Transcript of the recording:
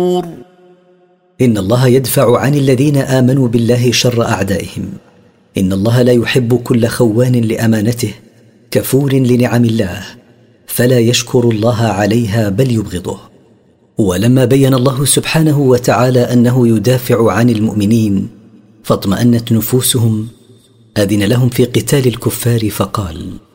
إن الله يدفع عن الذين آمنوا بالله شر أعدائهم. إن الله لا يحب كل خوان لأمانته كفور لنعم الله، فلا يشكر الله عليها بل يبغضه. ولما بين الله سبحانه وتعالى أنه يدافع عن المؤمنين فاطمأنت نفوسهم، أذن لهم في قتال الكفار فقال: